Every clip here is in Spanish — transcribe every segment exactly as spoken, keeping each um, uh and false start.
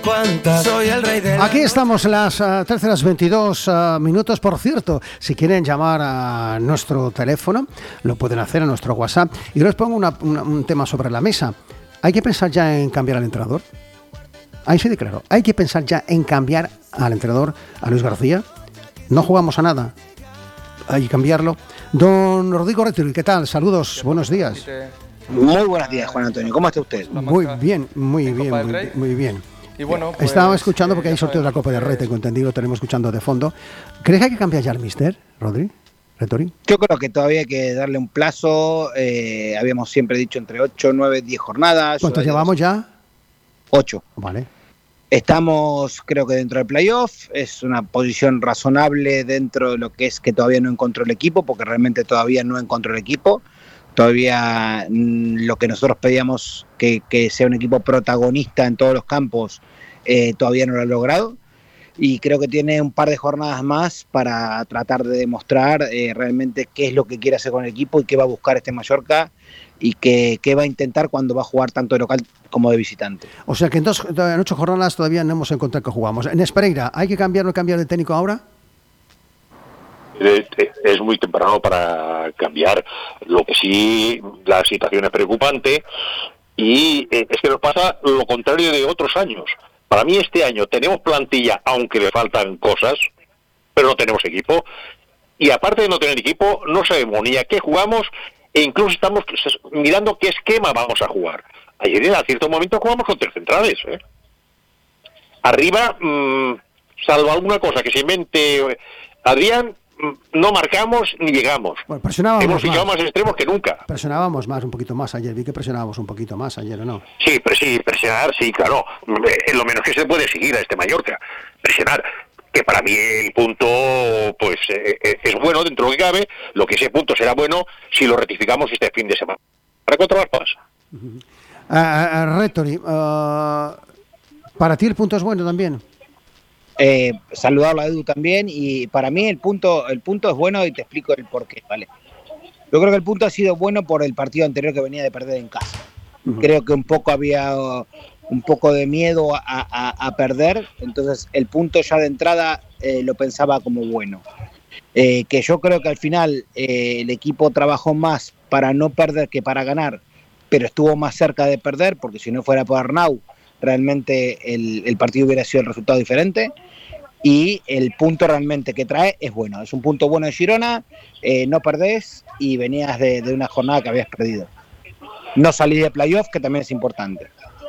Soy el rey de Aquí estamos las uh, trece horas veintidós uh, minutos. Por cierto, si quieren llamar a nuestro teléfono, lo pueden hacer a nuestro WhatsApp. Y les pongo una, una, un tema sobre la mesa. ¿Hay que pensar ya en cambiar al entrenador? Ahí sí de claro. ¿Hay que pensar ya en cambiar al entrenador, a Luis García? No jugamos a nada. Hay que cambiarlo. Don Rodrigo Returi, ¿qué tal? Saludos, buenos días. Muy buenos días, Juan Antonio. ¿Cómo está usted? Muy bien, muy bien, muy, muy bien. Y bueno, pues, estaba escuchando porque eh, hay sorteo de la Copa del Rey, tengo entendido, lo tenemos escuchando de fondo. ¿Crees que hay que cambiar ya el míster, Rodri? ¿Retori? Yo creo que todavía hay que darle un plazo. Eh, habíamos siempre dicho entre ocho, nueve, diez jornadas. ¿Cuántos llevamos ya? ocho. Vale. Estamos, creo que dentro del playoff. Es una posición razonable dentro de lo que es que todavía no encontró el equipo, porque realmente todavía no encontró el equipo. Todavía mmm, lo que nosotros pedíamos que, que sea un equipo protagonista en todos los campos, eh, todavía no lo ha logrado. Y creo que tiene un par de jornadas más para tratar de demostrar eh, realmente qué es lo que quiere hacer con el equipo y qué va a buscar este Mallorca y qué, qué va a intentar cuando va a jugar tanto de local como de visitante. O sea que en, dos, en ocho jornadas todavía no hemos encontrado que jugamos. En Espreira, ¿hay que cambiar o cambiar de técnico ahora? Es muy temprano para cambiar. Lo que sí, la situación es preocupante y es que nos pasa lo contrario de otros años. Para mí este año tenemos plantilla, aunque le faltan cosas, pero no tenemos equipo. Y aparte de no tener equipo, no sabemos ni a qué jugamos e incluso estamos mirando qué esquema vamos a jugar. Ayer en cierto momento jugamos con tres centrales, ¿eh? Arriba, mmm, salvo alguna cosa que se invente Adrián, no marcamos ni llegamos. Bueno, presionábamos Hemos ficado más. más extremos que nunca. Presionábamos más, un poquito más ayer. Vi que presionábamos un poquito más ayer, ¿o no? Sí, pero sí, presionar, sí, claro. Eh, lo menos que se puede seguir a este Mallorca. Presionar. Que para mí el punto, pues, eh, es bueno dentro de lo que cabe. Lo que ese punto será bueno si lo rectificamos este fin de semana. Para contra las pasas. Uh-huh. uh, uh, Rettori, uh, ¿para ti el punto es bueno también? Eh, saludarlo a Edu también, y para mí el punto el punto es bueno y te explico el porqué, ¿vale? Yo creo que el punto ha sido bueno por el partido anterior que venía de perder en casa. Uh-huh. Creo que un poco había uh, un poco de miedo a, a, a perder, entonces el punto ya de entrada eh, lo pensaba como bueno. Eh, que yo creo que al final eh, el equipo trabajó más para no perder que para ganar, pero estuvo más cerca de perder, porque si no fuera por Arnau, realmente el, el partido hubiera sido el resultado diferente. Y el punto realmente que trae es bueno, es un punto bueno de Girona, eh, no perdés y venías de, de una jornada que habías perdido. No salís de playoff, que también es importante.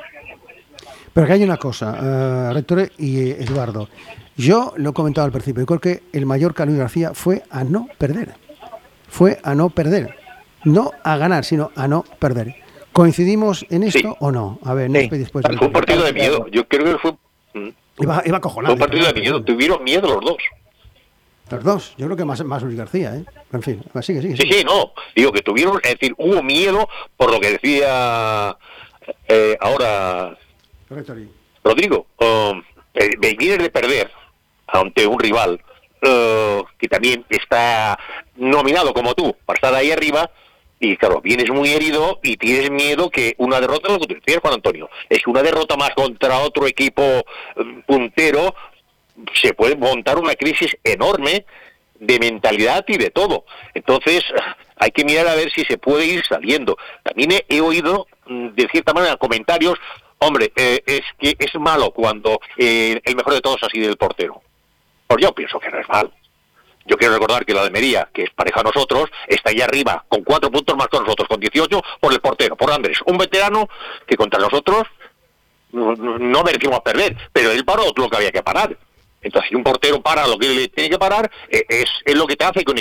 Pero que hay una cosa, uh, Rector y Eduardo, yo lo he comentado al principio, yo creo que el Mallorca Luis García fue a no perder, fue a no perder, no a ganar, sino a no perder. ¿Coincidimos en esto sí. o no? A ver, sí. después fue un partido de miedo, yo creo que fue... Iba, iba cojonado. Fue un partido de miedo, tuvieron miedo los dos. Los dos, yo creo que más, más Luis García, ¿eh? En fin, sigue, sigue. Sí, sigue. sí, no, digo que tuvieron, es decir, hubo miedo por lo que decía eh, ahora Rectori. Rodrigo, uh, de vienes de perder ante un rival uh, que también está nominado como tú para estar ahí arriba. Y claro, vienes muy herido y tienes miedo que una derrota, lo que tú decías, Juan Antonio, es que una derrota más contra otro equipo puntero se puede montar una crisis enorme de mentalidad y de todo. Entonces, hay que mirar a ver si se puede ir saliendo. También he, he oído, de cierta manera, comentarios, hombre, eh, es que es malo cuando eh, el mejor de todos ha sido el portero. Pues yo pienso que no es malo. Yo quiero recordar que la Almería, que es pareja a nosotros, está ahí arriba, con cuatro puntos más que nosotros, con dieciocho, por el portero, por Andrés. Un veterano que contra nosotros no, no merecimos perder, pero él paró lo que había que parar. Entonces, si un portero para lo que le tiene que parar, eh, es, es lo que te hace que un